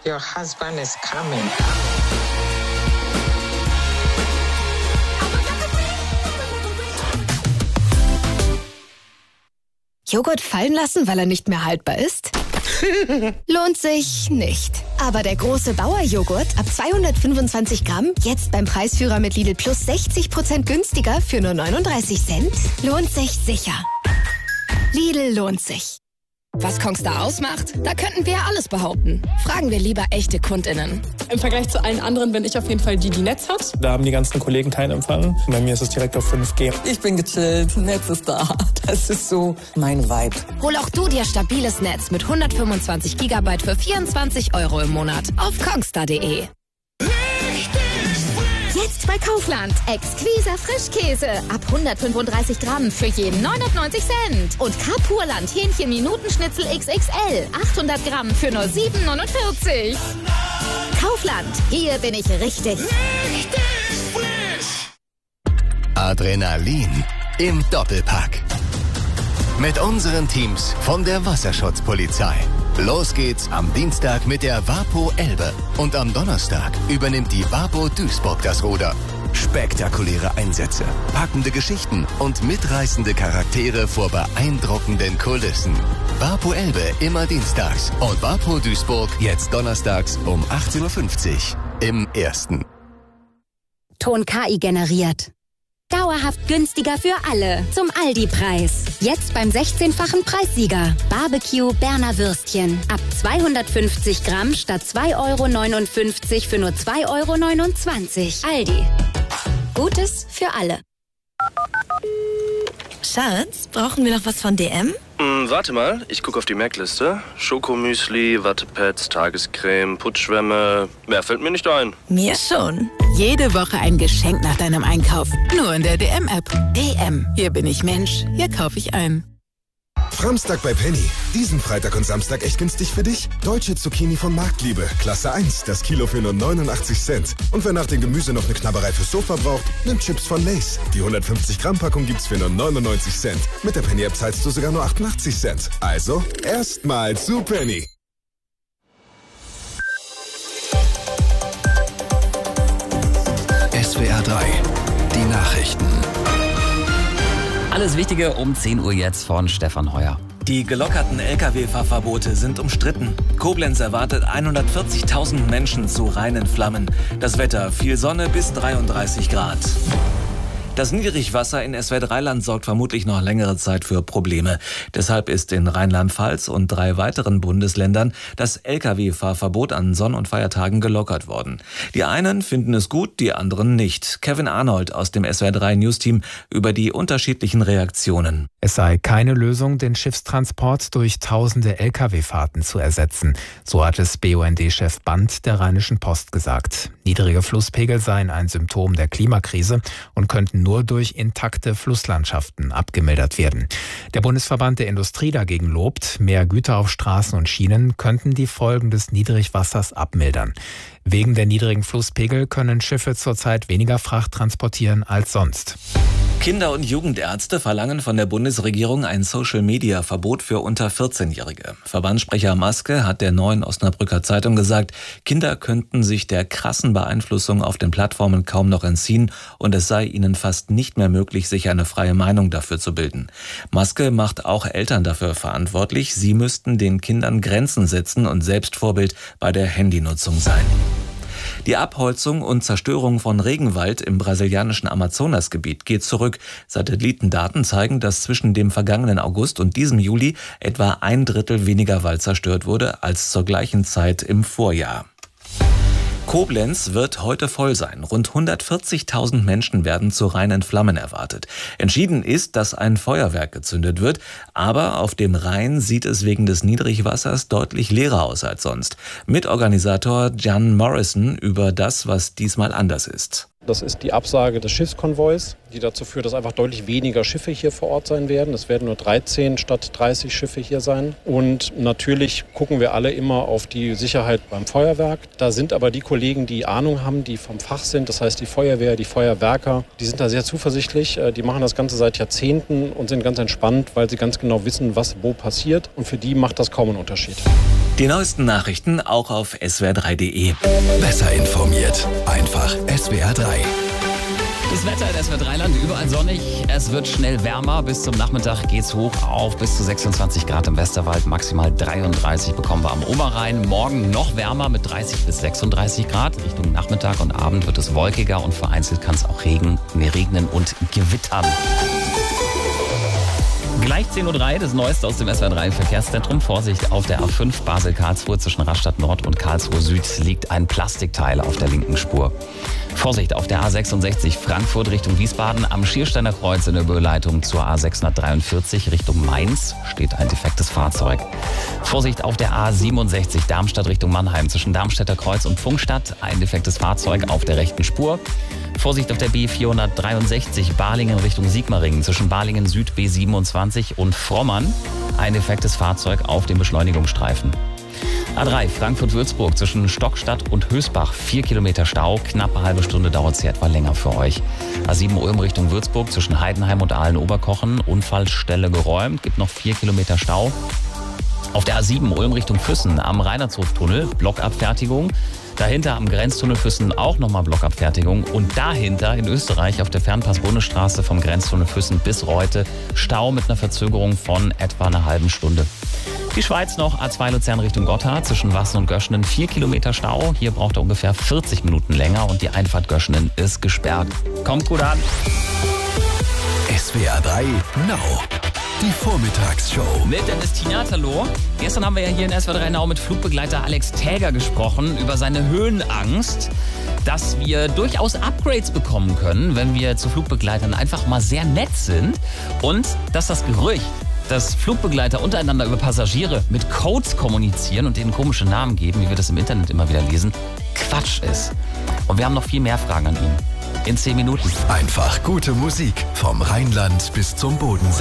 your husband is coming. Joghurt fallen lassen, weil er nicht mehr haltbar ist? Lohnt sich nicht. Aber der große Bauer-Joghurt ab 225 Gramm, jetzt beim Preisführer mit Lidl Plus 60% günstiger für nur 39 Cent, lohnt sich sicher. Lidl lohnt sich. Was Kongstar ausmacht? Da könnten wir ja alles behaupten. Fragen wir lieber echte KundInnen. Im Vergleich zu allen anderen bin ich auf jeden Fall die Netz hat. Da haben die ganzen Kollegen keinen Empfang. Bei mir ist es direkt auf 5G. Ich bin gechillt, Netz ist da. Das ist so mein Vibe. Hol auch du dir stabiles Netz mit 125 GB für 24 € im Monat auf kongstar.de. Jetzt bei Kaufland. Exquisa Frischkäse. Ab 135 Gramm für jeden 99 Cent. Und Kapurland Hähnchen-Minutenschnitzel XXL. 800 Gramm für nur 7,49. Kaufland. Hier bin ich richtig. Adrenalin im Doppelpack. Mit unseren Teams von der Wasserschutzpolizei. Los geht's am Dienstag mit der Vapo Elbe. Und am Donnerstag übernimmt die Vapo Duisburg das Ruder. Spektakuläre Einsätze, packende Geschichten und mitreißende Charaktere vor beeindruckenden Kulissen. Vapo Elbe immer dienstags und Vapo Duisburg jetzt donnerstags um 18:50 Uhr im Ersten. Ton KI generiert. Dauerhaft günstiger für alle. Zum Aldi-Preis. Jetzt beim 16-fachen Preissieger. Barbecue Berner Würstchen. Ab 250 Gramm statt 2,59 € für nur 2,29 €. Aldi. Gutes für alle. Schatz, brauchen wir noch was von DM? Warte mal, ich gucke auf die Merkliste. Schokomüsli, Wattepads, Tagescreme, Putzschwämme. Mehr fällt mir nicht ein. Mir schon. Jede Woche ein Geschenk nach deinem Einkauf. Nur in der DM-App. DM. Hier bin ich Mensch. Hier kaufe ich ein. Framstag bei Penny. Diesen Freitag und Samstag echt günstig für dich. Deutsche Zucchini von Marktliebe. Klasse 1. Das Kilo für nur 89 Cent. Und wer nach dem Gemüse noch eine Knabberei fürs Sofa braucht, nimmt Chips von Lay's. Die 150 Gramm Packung gibt's für nur 99 Cent. Mit der Penny-App zahlst du sogar nur 88 Cent. Also, erstmal zu Penny. SWR 3. Die Nachrichten. Alles Wichtige um 10 Uhr jetzt von Stefan Heuer. Die gelockerten Lkw-Fahrverbote sind umstritten. Koblenz erwartet 140.000 Menschen zu reinen Flammen. Das Wetter, viel Sonne bis 33 Grad. Das Niedrigwasser in SWR-3-Land sorgt vermutlich noch längere Zeit für Probleme. Deshalb ist in Rheinland-Pfalz und 3 weiteren Bundesländern das Lkw-Fahrverbot an Sonn- und Feiertagen gelockert worden. Die einen finden es gut, die anderen nicht. Kevin Arnold aus dem SWR3-News-Team über die unterschiedlichen Reaktionen. Es sei keine Lösung, den Schiffstransport durch tausende Lkw-Fahrten zu ersetzen. So hat es BUND-Chef Band der Rheinischen Post gesagt. Niedrige Flusspegel seien ein Symptom der Klimakrise und könnten nur durch intakte Flusslandschaften abgemildert werden. Der Bundesverband der Industrie dagegen lobt, mehr Güter auf Straßen und Schienen könnten die Folgen des Niedrigwassers abmildern. Wegen der niedrigen Flusspegel können Schiffe zurzeit weniger Fracht transportieren als sonst. Kinder- und Jugendärzte verlangen von der Bundesregierung ein Social-Media-Verbot für unter 14-Jährige. Verbandssprecher Maske hat der Neuen Osnabrücker Zeitung gesagt, Kinder könnten sich der krassen Beeinflussung auf den Plattformen kaum noch entziehen und es sei ihnen fast nicht mehr möglich, sich eine freie Meinung dafür zu bilden. Maske macht auch Eltern dafür verantwortlich. Sie müssten den Kindern Grenzen setzen und selbst Vorbild bei der Handynutzung sein. Die Abholzung und Zerstörung von Regenwald im brasilianischen Amazonasgebiet geht zurück. Satellitendaten zeigen, dass zwischen dem vergangenen August und diesem Juli etwa 1/3 weniger Wald zerstört wurde als zur gleichen Zeit im Vorjahr. Koblenz wird heute voll sein. Rund 140.000 Menschen werden zu reinen Flammen erwartet. Entschieden ist, dass ein Feuerwerk gezündet wird, aber auf dem Rhein sieht es wegen des Niedrigwassers deutlich leerer aus als sonst. Mitorganisator Jan Morrison über das, was diesmal anders ist. Das ist die Absage des Schiffskonvois, die dazu führt, dass einfach deutlich weniger Schiffe hier vor Ort sein werden. Es werden nur 13 statt 30 Schiffe hier sein. Und natürlich gucken wir alle immer auf die Sicherheit beim Feuerwerk. Da sind aber die Kollegen, die Ahnung haben, die vom Fach sind, das heißt die Feuerwehr, die Feuerwerker, die sind da sehr zuversichtlich. Die machen das Ganze seit Jahrzehnten und sind ganz entspannt, weil sie ganz genau wissen, was wo passiert. Und für die macht das kaum einen Unterschied. Die neuesten Nachrichten auch auf swr3.de. Besser informiert. Einfach SWR 3. Das Wetter in SWR3-Land, überall sonnig. Es wird schnell wärmer. Bis zum Nachmittag geht's hoch auf bis zu 26 Grad im Westerwald. Maximal 33 bekommen wir am Oberrhein. Morgen noch wärmer mit 30 bis 36 Grad. Richtung Nachmittag und Abend wird es wolkiger und vereinzelt kann es auch regnen und gewittern. Gleich 10.03 Uhr, das Neueste aus dem SWR3 Verkehrszentrum. Vorsicht auf der A5 Basel-Karlsruhe zwischen Rastatt Nord und Karlsruhe Süd liegt ein Plastikteil auf der linken Spur. Vorsicht auf der A66 Frankfurt Richtung Wiesbaden am Schiersteiner Kreuz in der Überleitung zur A643 Richtung Mainz steht ein defektes Fahrzeug. Vorsicht auf der A67 Darmstadt Richtung Mannheim zwischen Darmstädter Kreuz und Pfungstadt ein defektes Fahrzeug auf der rechten Spur. Vorsicht auf der B463 Balingen Richtung Sigmaringen zwischen Balingen Süd B27 und Frommern ein defektes Fahrzeug auf dem Beschleunigungsstreifen. A3 Frankfurt-Würzburg zwischen Stockstadt und Hösbach 4 Kilometer Stau, knappe halbe Stunde dauert es hier etwa länger für euch. A7 Ulm Richtung Würzburg zwischen Heidenheim und Aalen-Oberkochen, Unfallstelle geräumt, gibt noch 4 Kilometer Stau. Auf der A7 Ulm Richtung Füssen am Reinhardshof-Tunnel, Blockabfertigung. Dahinter am Grenztunnel Füssen auch nochmal Blockabfertigung. Und dahinter in Österreich auf der Fernpass-Bundesstraße vom Grenztunnel Füssen bis Reute Stau mit einer Verzögerung von etwa einer halben Stunde. Die Schweiz noch, A2 Luzern Richtung Gotthard, zwischen Wassen und Göschenen 4 Kilometer Stau. Hier braucht er ungefähr 40 Minuten länger und die Einfahrt Göschenen ist gesperrt. Kommt gut an. SWR 3 Now. Die Vormittagsshow. Mit Dennis Tinatalo. Gestern haben wir ja hier in SWR 3 Now mit Flugbegleiter Alex Täger gesprochen über seine Höhenangst, dass wir durchaus Upgrades bekommen können, wenn wir zu Flugbegleitern einfach mal sehr nett sind und dass das Gerücht, dass Flugbegleiter untereinander über Passagiere mit Codes kommunizieren und denen komische Namen geben, wie wir das im Internet immer wieder lesen, Quatsch ist. Und wir haben noch viel mehr Fragen an ihn. In 10 Minuten. Einfach gute Musik vom Rheinland bis zum Bodensee.